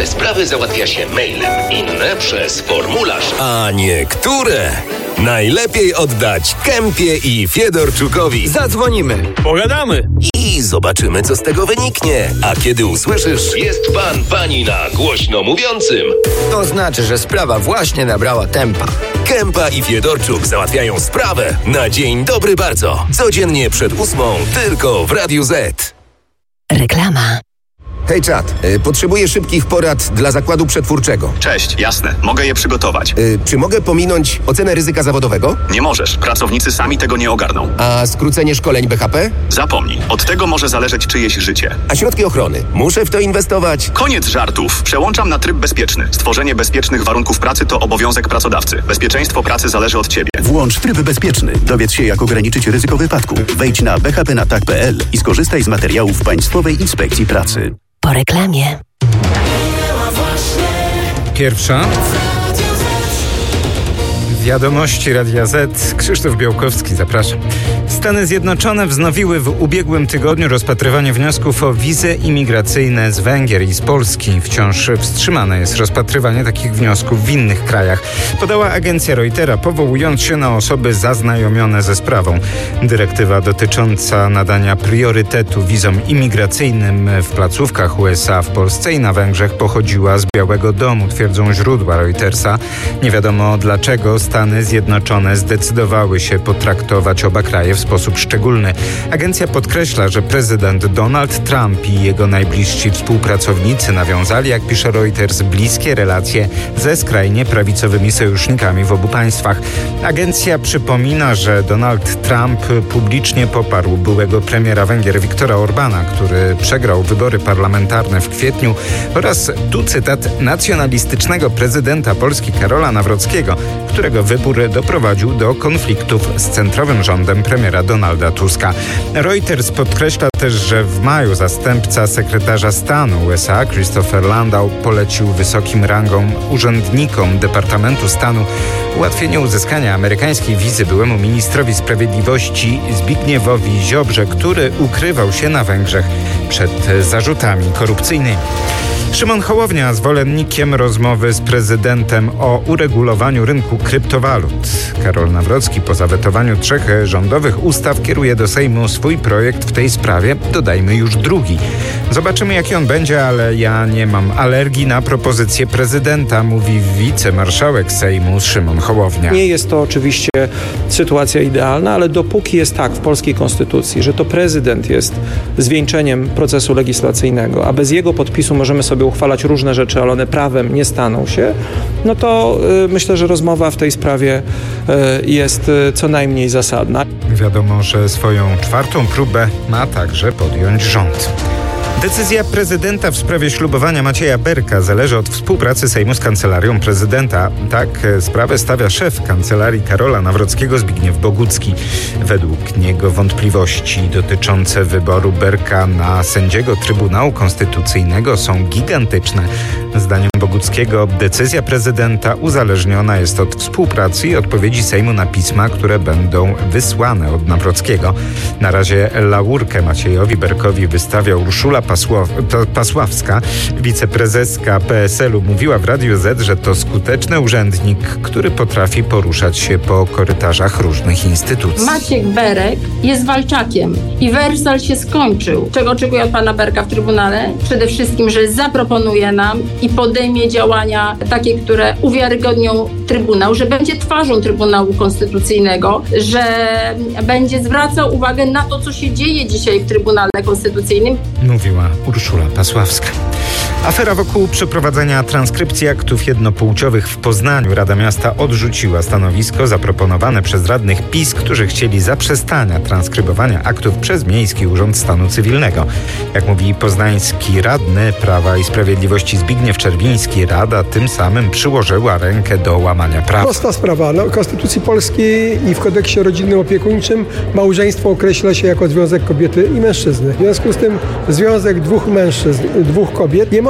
Niektóre sprawy załatwia się mailem, inne przez formularz. A niektóre najlepiej oddać Kempie i Fiedorczukowi. Zadzwonimy, pogadamy i zobaczymy, co z tego wyniknie. A kiedy usłyszysz: Jest pan, pani na głośno mówiącym, to znaczy, że sprawa właśnie nabrała tempa. Kempa i Fiedorczuk załatwiają sprawę na dzień dobry bardzo. Codziennie przed 8:00 tylko w Radiu Z. Reklama. Hej czat, potrzebuję szybkich porad dla zakładu przetwórczego. Cześć, jasne, mogę je przygotować. Czy mogę pominąć ocenę ryzyka zawodowego? Nie możesz, pracownicy sami tego nie ogarną. A skrócenie szkoleń BHP? Zapomnij, od tego może zależeć czyjeś życie. A środki ochrony? Muszę w to inwestować? Koniec żartów, przełączam na tryb bezpieczny. Stworzenie bezpiecznych warunków pracy to obowiązek pracodawcy. Bezpieczeństwo pracy zależy od ciebie. Włącz tryb bezpieczny. Dowiedz się, jak ograniczyć ryzyko wypadku. Wejdź na bhpnatak.pl i skorzystaj z materiałów Państwowej Inspekcji Pracy. Po reklamie. Pierwsza. Wiadomości Radia Z. Krzysztof Białkowski, zapraszam. Stany Zjednoczone wznowiły w ubiegłym tygodniu rozpatrywanie wniosków o wizy imigracyjne z Węgier i z Polski. Wciąż wstrzymane jest rozpatrywanie takich wniosków w innych krajach, podała agencja Reutera, powołując się na osoby zaznajomione ze sprawą. Dyrektywa dotycząca nadania priorytetu wizom imigracyjnym w placówkach USA w Polsce i na Węgrzech pochodziła z Białego Domu, twierdzą źródła Reutersa. Nie wiadomo dlaczego Stany Zjednoczone zdecydowały się potraktować oba kraje w sposób szczególny. Agencja podkreśla, że prezydent Donald Trump i jego najbliżsi współpracownicy nawiązali, jak pisze Reuters, bliskie relacje ze skrajnie prawicowymi sojusznikami w obu państwach. Agencja przypomina, że Donald Trump publicznie poparł byłego premiera Węgier Viktora Orbana, który przegrał wybory parlamentarne w kwietniu, oraz, tu cytat, nacjonalistycznego prezydenta Polski Karola Nawrockiego, którego wybór doprowadził do konfliktów z centrowym rządem premiera Donalda Tuska. Reuters podkreśla też, że w maju zastępca sekretarza stanu USA Christopher Landau polecił wysokim rangą urzędnikom Departamentu Stanu ułatwienie uzyskania amerykańskiej wizy byłemu ministrowi sprawiedliwości Zbigniewowi Ziobrze, który ukrywał się na Węgrzech przed zarzutami korupcyjnymi. Szymon Hołownia, zwolennikiem rozmowy z prezydentem o uregulowaniu rynku kryptowalut. Karol Nawrocki po zawetowaniu 3 rządowych ustaw kieruje do Sejmu swój projekt w tej sprawie, dodajmy już drugi. Zobaczymy, jaki on będzie, ale ja nie mam alergii na propozycję prezydenta, mówi wicemarszałek Sejmu Szymon Hołownia. Nie jest to oczywiście sytuacja idealna, ale dopóki jest tak w polskiej konstytucji, że to prezydent jest zwieńczeniem procesu legislacyjnego, a bez jego podpisu możemy sobie uchwalać różne rzeczy, ale one prawem nie staną się, no to myślę, że rozmowa w tej sprawie jest co najmniej zasadna. Wiadomo, że swoją 4. próbę ma także podjąć rząd. Decyzja prezydenta w sprawie ślubowania Macieja Berka zależy od współpracy Sejmu z Kancelarią Prezydenta. Tak sprawę stawia szef Kancelarii Karola Nawrockiego Zbigniew Bogucki. Według niego wątpliwości dotyczące wyboru Berka na sędziego Trybunału Konstytucyjnego są gigantyczne. Zdaniem Boguckiego decyzja prezydenta uzależniona jest od współpracy i odpowiedzi Sejmu na pisma, które będą wysłane od Nawrockiego. Na razie laurkę Maciejowi Berkowi wystawia Urszula Pasławska, wiceprezeska PSL-u, mówiła w Radiu Z, że to skuteczny urzędnik, który potrafi poruszać się po korytarzach różnych instytucji. Maciek Berek jest walczakiem i wersal się skończył. Czego oczekuję od pana Berka w Trybunale? Przede wszystkim, że zaproponuje nam i podejmie działania takie, które uwiarygodnią Trybunał, że będzie twarzą Trybunału Konstytucyjnego, że będzie zwracał uwagę na to, co się dzieje dzisiaj w Trybunale Konstytucyjnym. Mówiła Urszula Pasławska. Afera wokół przeprowadzenia transkrypcji aktów jednopłciowych w Poznaniu. Rada Miasta odrzuciła stanowisko zaproponowane przez radnych PiS, którzy chcieli zaprzestania transkrybowania aktów przez Miejski Urząd Stanu Cywilnego. Jak mówi poznański radny Prawa i Sprawiedliwości Zbigniew Czerwiński, Rada tym samym przyłożyła rękę do łamania prawa. Prosta sprawa. W Konstytucji Polskiej i w Kodeksie Rodzinnym Opiekuńczym małżeństwo określa się jako związek kobiety i mężczyzny. W związku z tym związek 2 mężczyzn, 2 kobiet nie może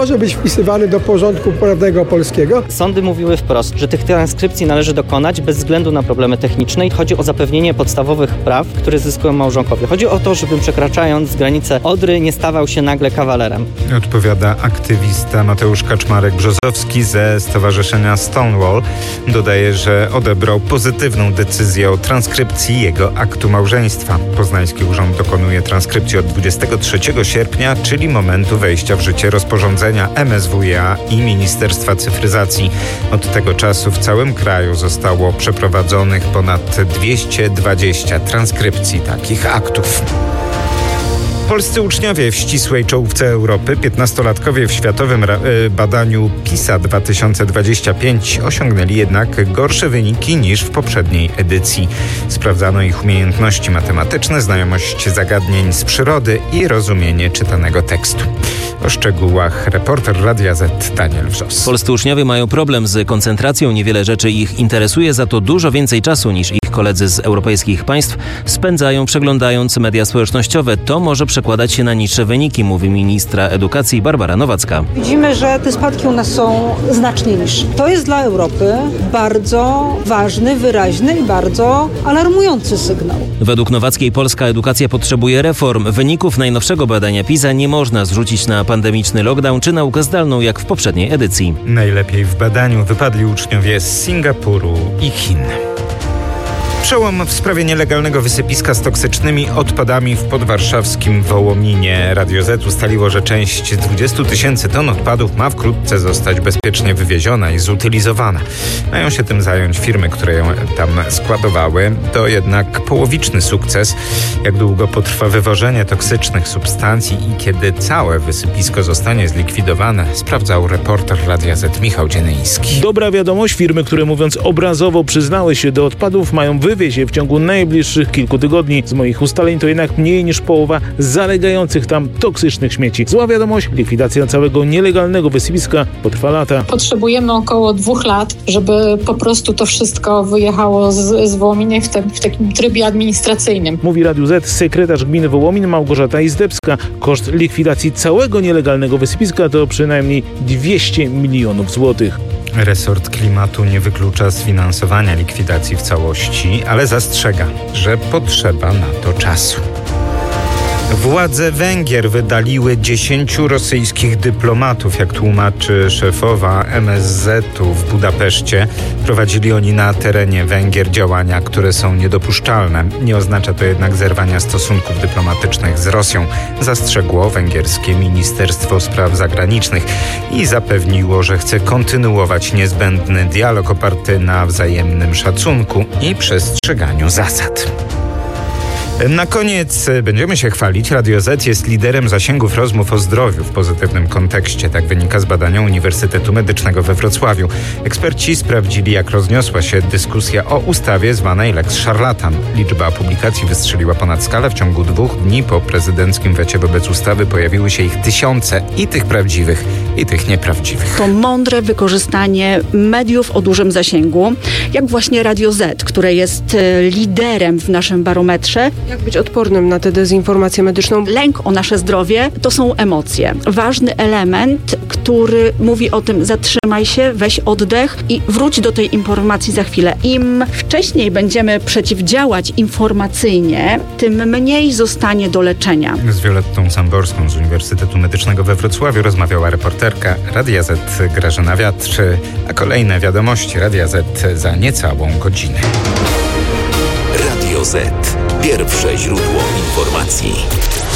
może być wpisywany do porządku prawnego polskiego. Sądy mówiły wprost, że tych transkrypcji należy dokonać bez względu na problemy techniczne i chodzi o zapewnienie podstawowych praw, które zyskują małżonkowie. Chodzi o to, żeby przekraczając granicę Odry nie stawał się nagle kawalerem. Odpowiada aktywista Mateusz Kaczmarek-Brzozowski ze Stowarzyszenia Stonewall. Dodaje, że odebrał pozytywną decyzję o transkrypcji jego aktu małżeństwa. Poznański urząd dokonuje transkrypcji od 23 sierpnia, czyli momentu wejścia w życie rozporządzenia MSWiA i Ministerstwa Cyfryzacji. Od tego czasu w całym kraju zostało przeprowadzonych ponad 220 transkrypcji takich aktów. Polscy uczniowie w ścisłej czołówce Europy, 15-latkowie w światowym badaniu PISA 2025 osiągnęli jednak gorsze wyniki niż w poprzedniej edycji. Sprawdzano ich umiejętności matematyczne, znajomość zagadnień z przyrody i rozumienie czytanego tekstu. O szczegółach reporter Radia Z Daniel Wrzos. Polscy uczniowie mają problem z koncentracją, niewiele rzeczy ich interesuje, za to dużo więcej czasu niż ich koledzy z europejskich państw spędzają przeglądając media społecznościowe. To może przekładać się na niższe wyniki, mówi ministra edukacji Barbara Nowacka. Widzimy, że te spadki u nas są znacznie niższe. To jest dla Europy bardzo ważny, wyraźny i bardzo alarmujący sygnał. Według Nowackiej polska edukacja potrzebuje reform. Wyników najnowszego badania PISA nie można zrzucić na pandemiczny lockdown czy naukę zdalną jak w poprzedniej edycji. Najlepiej w badaniu wypadli uczniowie z Singapuru i Chin. Przełom w sprawie nielegalnego wysypiska z toksycznymi odpadami w podwarszawskim Wołominie. Radio Z ustaliło, że część 20 000 ton odpadów ma wkrótce zostać bezpiecznie wywieziona i zutylizowana. Mają się tym zająć firmy, które ją tam składowały. To jednak połowiczny sukces. Jak długo potrwa wywożenie toksycznych substancji i kiedy całe wysypisko zostanie zlikwidowane, sprawdzał reporter Radia Z Michał Dzienyński. Dobra wiadomość, firmy, które mówiąc obrazowo przyznały się do odpadów, mają wywieźć je w ciągu najbliższych kilku tygodni. Z moich ustaleń to jednak mniej niż połowa zalegających tam toksycznych śmieci. Zła wiadomość, likwidacja całego nielegalnego wysypiska potrwa lata. Potrzebujemy około 2 lat, żeby po prostu to wszystko wyjechało z Wołomina w takim trybie administracyjnym. Mówi Radiu Z sekretarz gminy Wołomin Małgorzata Izdebska. Koszt likwidacji całego nielegalnego wysypiska to przynajmniej 200 milionów złotych. Resort Klimatu nie wyklucza sfinansowania likwidacji w całości, ale zastrzega, że potrzeba na to czasu. Władze Węgier wydaliły 10 rosyjskich dyplomatów, jak tłumaczy szefowa MSZ-u w Budapeszcie. Prowadzili oni na terenie Węgier działania, które są niedopuszczalne. Nie oznacza to jednak zerwania stosunków dyplomatycznych z Rosją, zastrzegło węgierskie Ministerstwo Spraw Zagranicznych i zapewniło, że chce kontynuować niezbędny dialog oparty na wzajemnym szacunku i przestrzeganiu zasad. Na koniec będziemy się chwalić. Radio Z jest liderem zasięgów rozmów o zdrowiu w pozytywnym kontekście. Tak wynika z badania Uniwersytetu Medycznego we Wrocławiu. Eksperci sprawdzili, jak rozniosła się dyskusja o ustawie zwanej Lex Szarlatan. Liczba publikacji wystrzeliła ponad skalę. W ciągu 2 dni po prezydenckim wecie wobec ustawy pojawiły się ich tysiące, i tych prawdziwych, i tych nieprawdziwych. To mądre wykorzystanie mediów o dużym zasięgu, jak właśnie Radio Z, które jest liderem w naszym barometrze. Jak być odpornym na tę dezinformację medyczną? Lęk o nasze zdrowie to są emocje. Ważny element, który mówi o tym: zatrzymaj się, weź oddech i wróć do tej informacji za chwilę. Im wcześniej będziemy przeciwdziałać informacyjnie, tym mniej zostanie do leczenia. Z Violettą Samborską z Uniwersytetu Medycznego we Wrocławiu rozmawiała reporterka Radia Z Grażyna Wiatr, a kolejne wiadomości Radia Z za niecałą godzinę. Radio Z. Pierwsze źródło informacji.